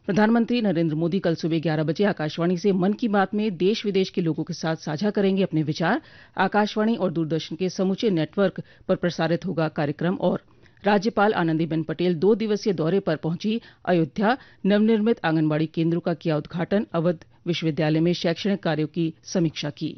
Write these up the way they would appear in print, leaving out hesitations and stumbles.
प्रधानमंत्री नरेंद्र मोदी कल सुबह 11 बजे आकाशवाणी से मन की बात में देश विदेश के लोगों के साथ साझा करेंगे अपने विचार। आकाशवाणी और दूरदर्शन के समूचे नेटवर्क पर प्रसारित होगा कार्यक्रम। और राज्यपाल आनंदीबेन पटेल 2 दिवसीय दौरे पर पहुंची अयोध्या। नवनिर्मित आंगनबाड़ी केंद्रों का किया उद्घाटन। अवध विश्वविद्यालय में शैक्षणिक कार्यों की समीक्षा की।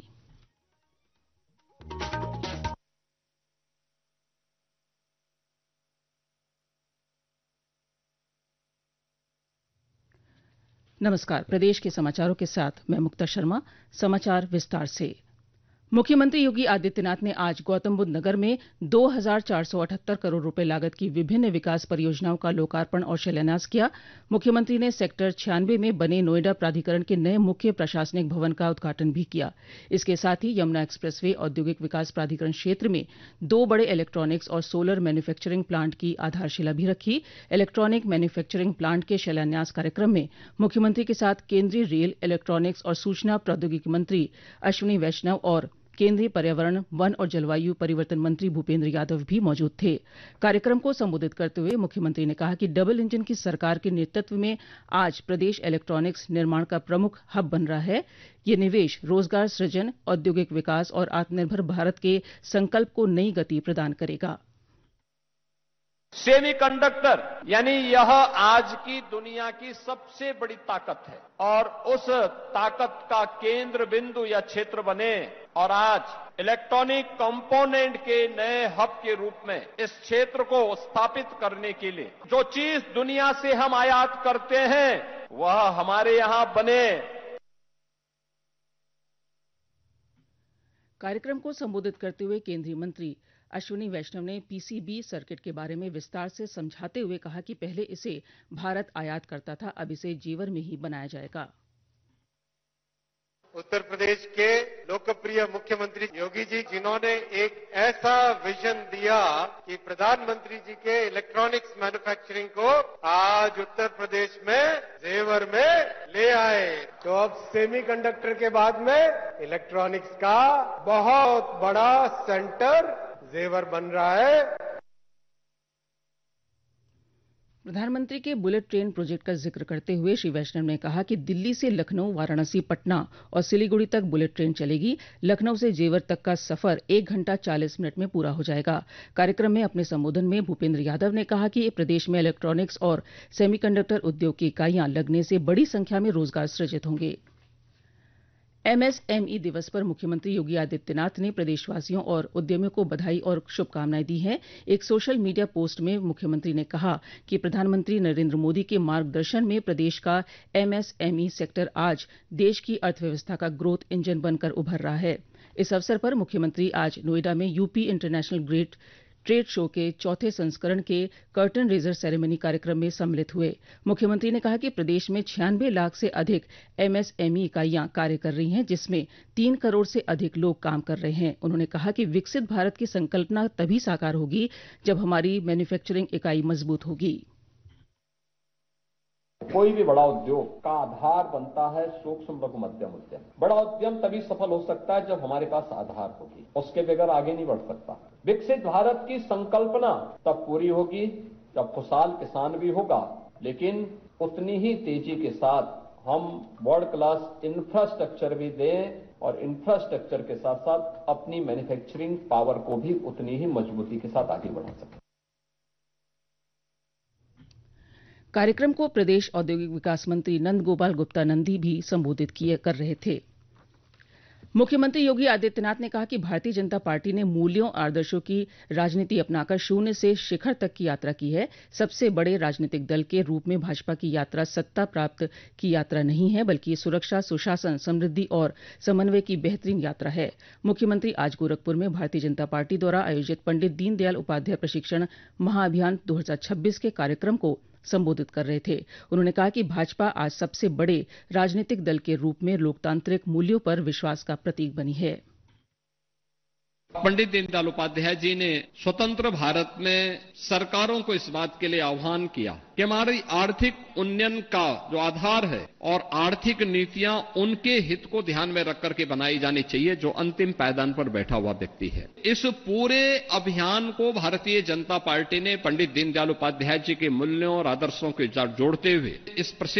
नमस्कार। प्रदेश के समाचारों के साथ मैं मुक्ता शर्मा। समाचार विस्तार से। मुख्यमंत्री योगी आदित्यनाथ ने आज गौतमबुद्ध नगर में 2,478 करोड़ रुपए लागत की विभिन्न विकास परियोजनाओं का लोकार्पण और शिलान्यास किया। मुख्यमंत्री ने सेक्टर 96 में बने नोएडा प्राधिकरण के नए मुख्य प्रशासनिक भवन का उद्घाटन भी किया। इसके साथ ही यमुना एक्सप्रेसवे औद्योगिक विकास प्राधिकरण क्षेत्र में 2 बड़े इलेक्ट्रॉनिक्स और सोलर मैन्युफैक्चरिंग प्लांट की आधारशिला भी रखी। इलेक्ट्रॉनिक मैन्युफैक्चरिंग प्लांट के शिलान्यास कार्यक्रम में मुख्यमंत्री के साथ केंद्रीय रेल, इलेक्ट्रॉनिक्स और सूचना प्रौद्योगिकी मंत्री अश्विनी वैष्णव और केंद्रीय पर्यावरण, वन और जलवायु परिवर्तन मंत्री भूपेंद्र यादव भी मौजूद थे। कार्यक्रम को संबोधित करते हुए मुख्यमंत्री ने कहा कि डबल इंजन की सरकार के नेतृत्व में आज प्रदेश इलेक्ट्रॉनिक्स निर्माण का प्रमुख हब बन रहा है। ये निवेश रोजगार सृजन, औद्योगिक विकास और आत्मनिर्भर भारत के संकल्प को नई गति प्रदान करेगा। सेमीकंडक्टर यानी यह आज की दुनिया की सबसे बड़ी ताकत है और उस ताकत का केंद्र बिंदु या क्षेत्र बने। और आज इलेक्ट्रॉनिक कंपोनेंट के नए हब के रूप में इस क्षेत्र को स्थापित करने के लिए जो चीज दुनिया से हम आयात करते हैं वह हमारे यहां बने। कार्यक्रम को संबोधित करते हुए केंद्रीय मंत्री अश्विनी वैष्णव ने पीसीबी सर्किट के बारे में विस्तार से समझाते हुए कहा कि पहले इसे भारत आयात करता था, अब इसे जेवर में ही बनाया जाएगा। उत्तर प्रदेश के लोकप्रिय मुख्यमंत्री योगी जी, जिन्होंने एक ऐसा विजन दिया कि प्रधानमंत्री जी के इलेक्ट्रॉनिक्स मैन्युफैक्चरिंग को आज उत्तर प्रदेश में जेवर में ले आए। तो अब सेमीकंडक्टर के बाद में इलेक्ट्रॉनिक्स का बहुत बड़ा सेंटर जेवर बन रहा है। प्रधानमंत्री के बुलेट ट्रेन प्रोजेक्ट का जिक्र करते हुए श्री वैष्णव ने कहा कि दिल्ली से लखनऊ, वाराणसी, पटना और सिलीगुड़ी तक बुलेट ट्रेन चलेगी। लखनऊ से जेवर तक का सफर 1 घंटा 40 मिनट में पूरा हो जाएगा। कार्यक्रम में अपने संबोधन में भूपेंद्र यादव ने कहा कि प्रदेश में इलेक्ट्रॉनिक्स और सेमीकंडक्टर उद्योग की इकाइयां लगने से बड़ी संख्या में रोजगार सृजित होंगे। एमएसएमई दिवस पर मुख्यमंत्री योगी आदित्यनाथ ने प्रदेशवासियों और उद्यमियों को बधाई और शुभकामनाएं दी हैं। एक सोशल मीडिया पोस्ट में मुख्यमंत्री ने कहा कि प्रधानमंत्री नरेंद्र मोदी के मार्गदर्शन में प्रदेश का एमएसएमई सेक्टर आज देश की अर्थव्यवस्था का ग्रोथ इंजन बनकर उभर रहा है। इस अवसर पर मुख्यमंत्री आज नोएडा में UP international great trade show के 4थे संस्करण के कर्टन रेजर सेरेमनी कार्यक्रम में सम्मिलित हुए। मुख्यमंत्री ने कहा कि प्रदेश में 96 लाख से अधिक एमएसएमई इकाइयां कार्य कर रही हैं, जिसमें 3 करोड़ से अधिक लोग काम कर रहे हैं। उन्होंने कहा कि विकसित भारत की संकल्पना तभी साकार होगी जब हमारी मैन्युफैक्चरिंग इकाई मजबूत होगी। कोई भी बड़ा उद्योग का आधार बनता है सूक्ष्म लघु मध्यम उद्यम। बड़ा उद्यम तभी सफल हो सकता है जब हमारे पास आधार होगी, उसके बगैर आगे नहीं बढ़ सकता। विकसित भारत की संकल्पना तब पूरी होगी जब खुशहाल किसान भी होगा, लेकिन उतनी ही तेजी के साथ हम वर्ल्ड क्लास इंफ्रास्ट्रक्चर भी दें और इंफ्रास्ट्रक्चर के साथ साथ अपनी मैन्युफैक्चरिंग पावर को भी उतनी ही मजबूती के साथ आगे बढ़ा सकें। कार्यक्रम को प्रदेश औद्योगिक विकास मंत्री नंद गोपाल गुप्ता नंदी भी संबोधित कर रहे थे। मुख्यमंत्री योगी आदित्यनाथ ने कहा कि भारतीय जनता पार्टी ने मूल्यों आदर्शों की राजनीति अपनाकर शून्य से शिखर तक की यात्रा की है। सबसे बड़े राजनीतिक दल के रूप में भाजपा की यात्रा सत्ता प्राप्त की यात्रा नहीं है, बल्कि सुरक्षा, सुशासन, समृद्धि और समन्वय की बेहतरीन यात्रा है। मुख्यमंत्री आज गोरखपुर में भारतीय जनता पार्टी द्वारा आयोजित पंडित दीनदयाल उपाध्याय प्रशिक्षण महाअभियान 2026 के कार्यक्रम को संबोधित कर रहे थे। उन्होंने कहा कि भाजपा आज सबसे बड़े राजनीतिक दल के रूप में लोकतांत्रिक मूल्यों पर विश्वास का प्रतीक बनी है। पंडित दीनदयाल उपाध्याय जी ने स्वतंत्र भारत में सरकारों को इस बात के लिए आह्वान किया कि हमारी आर्थिक उन्नयन का जो आधार है और आर्थिक नीतियां उनके हित को ध्यान में रख करके बनाई जानी चाहिए जो अंतिम पायदान पर बैठा हुआ व्यक्ति है। इस पूरे अभियान को भारतीय जनता पार्टी ने पंडित दीनदयाल उपाध्याय जी के मूल्यों और आदर्शों के साथ जोड़ते हुए इस